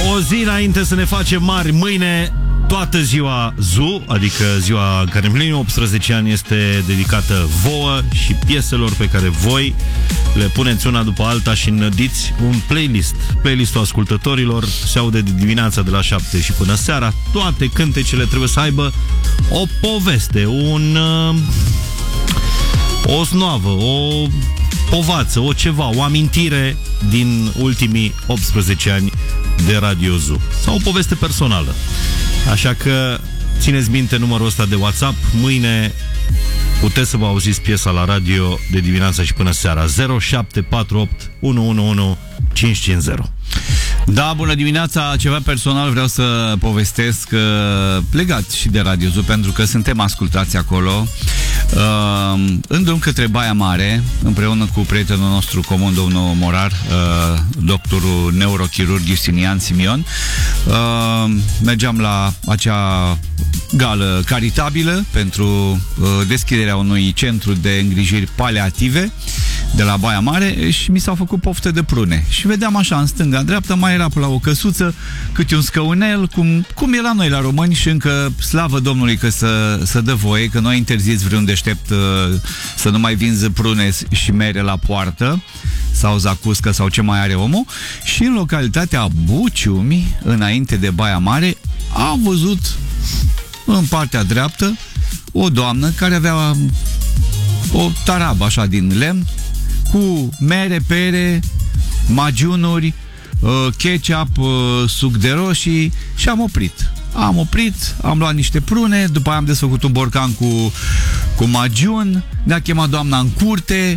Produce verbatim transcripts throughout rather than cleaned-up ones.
O zi înainte să ne facem mari, mâine toată ziua Z U, adică ziua în care împlinim optsprezece ani, este dedicată vouă și pieselor pe care voi le puneți una după alta și înădiți un playlist. Playlistul ascultătorilor se aude de dimineața de la șapte și până seara. Toate cântecele trebuie să aibă o poveste, un... Uh, o snoavă, o povață, o ceva, o amintire din ultimii optsprezece ani de Radio Z U. Sau o poveste personală. Așa că țineți minte numărul ăsta de WhatsApp. Mâine puteți să vă auziți piesa la radio de dimineața și până seara. Zero șapte patru opt unu unu unu cinci cinci zero. Da, bună dimineața, ceva personal vreau să povestesc uh, legat și de Radio Z U, pentru că suntem ascultați acolo uh, în drum către Baia Mare, împreună cu prietenul nostru comun, domnul Morar, uh, doctorul neurochirurg Justinian Simion. Uh, mergeam la acea gală caritabilă pentru uh, deschiderea unui centru de îngrijiri paliative de la Baia Mare și mi s-au făcut poftă de prune. Și vedeam așa, în stânga, în dreapta, mai era pe la o căsuță, câte un scăunel, cum, cum e la noi, la români, și încă, slavă Domnului că să, să dă voie, că nu a interzis vreun deștept uh, să nu mai vinză prune și mere la poartă, sau zacuscă, sau ce mai are omul. Și în localitatea Buciumi, înainte de Baia Mare, am văzut în partea dreaptă o doamnă care avea o tarabă așa din lemn, cu mere, pere, magiunuri, ketchup, suc de roșii, și am oprit. Am oprit, am luat niște prune, după aia am desfăcut un borcan cu, cu magiun, ne-a chemat doamna în curte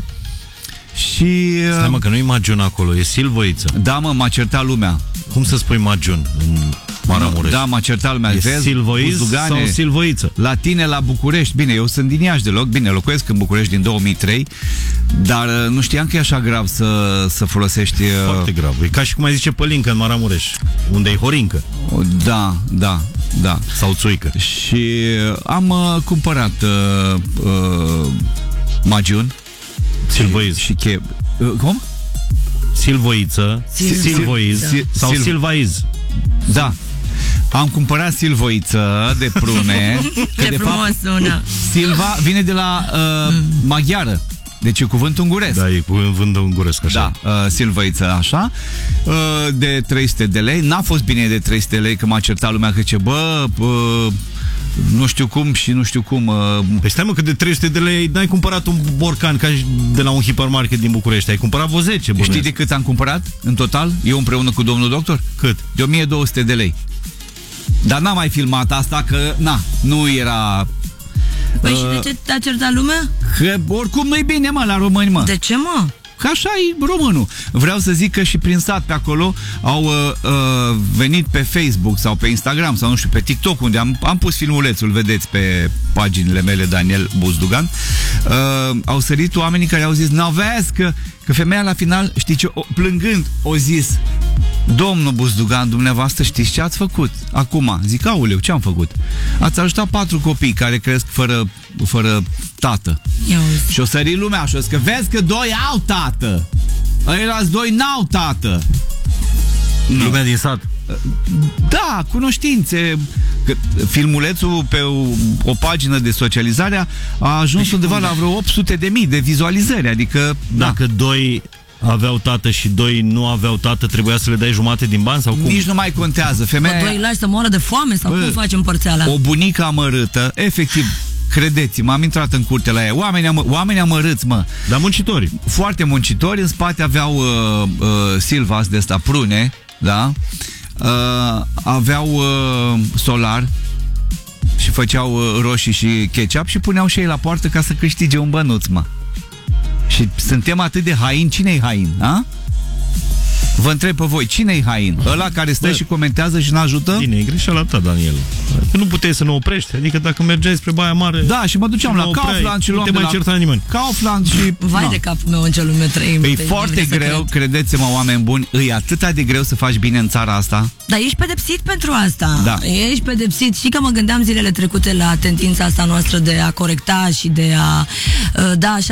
și... Stai mă, că nu e magiun acolo, e silvăiță. Da mă, m-a certat lumea. Cum să spui magiun în Maramureș? Da, m-a certat lumea. E Vezi, silvăiz sau silvăiță? La tine, la București. Bine, eu sunt din Iași deloc. Bine, locuiesc în București din două mii trei. Dar nu știam că e așa grav să, să folosești... Foarte grav. E ca și cum ai zice pălincă în Maramureș, unde e horincă. Da, da, da. Sau țuică. Și am uh, cumpărat uh, uh, magiun. Silvăiz. Și, și che... Uh, cum? Silvăiță, Sil silvăiz sil sau sil silvaiz. Da. Am cumpărat silvoiță de prune. Ce de frumos fapt, sună. Silva vine de la uh, maghiară. Deci e cuvânt unguresc. Da, e cuvânt unguresc, așa. Da, uh, silvăiță, așa, uh, de trei sute de lei. N-a fost bine de trei sute de lei, că m-a certat lumea că ce, bă, uh, nu știu cum și nu știu cum. Uh... Păi stai mă, că de trei sute de lei n-ai cumpărat un borcan ca de la un hipermarket din București. Ai cumpărat vreo zece, bănuiesc. Știi de cât am cumpărat în total? Eu împreună cu domnul doctor? Cât? De o mie două sute de lei. Dar n-am mai filmat asta, că, na, nu era... Păi uh, și de ce te-a certat lumea? Că oricum nu-i bine, mă, la români, mă. De ce, mă? Că așa e românul. Vreau să zic că și prin sat pe acolo au uh, uh, venit pe Facebook sau pe Instagram sau nu știu, pe TikTok, unde am, am pus filmulețul, vedeți pe paginile mele, Daniel Buzdugan. Uh, au sărit oamenii care au zis, n-aveți că, că femeia la final, știi ce, o, plângând, o zis, domnul Buzdugan, dumneavoastră știți ce ați făcut acum? Zic, auleu, ce am făcut? Ați ajutat patru copii care cresc fără, fără tată. Și o sări lumea și o zis că vezi că doi au tată. Ăilalți doi n-au tată. Lumea din sat. Da, cunoștințe. Că filmulețul pe o, o pagină de socializare a ajuns deci undeva la vreo opt sute de mii de vizualizări. Adică, dacă da. doi aveau tată și doi nu aveau tată, trebuia să le dai jumate din bani sau cum? Nici nu mai contează. Femeia... Bă, doi lași să moară de foame sau Bă, cum facem părțeala? O bunică amărâtă, efectiv, credeți-mă, am intrat în curte la ea. Oamenii, am, oamenii amărâți, mă. Dar muncitori. Foarte muncitori. În spate aveau uh, uh, silvas de ăsta, prune, da? Uh, aveau uh, solar și făceau uh, roșii și ketchup și puneau și ei la poartă ca să câștige un bănuț, mă. Și suntem atât de hain. Cine-i hain, a? Vă întreb pe voi, cine-i hain? Ăla care stă Bă, și comentează și n-ajută? Bine, e greșeala ta, Daniel. Că nu puteai să ne oprești. Adică dacă mergeai spre Baia Mare... Da, și mă duceam la Kaufland și luam nu te mai certa nimeni. Kaufland și... Vai de capul meu, în ce lume trăim. E foarte greu, credeți-mă, oameni buni, e atât de greu să faci bine în țara asta. Dar ești pedepsit pentru asta. Da. Ești pedepsit. Știi că mă gândeam zilele trecute la tendința asta noastră de a corecta și de a da așa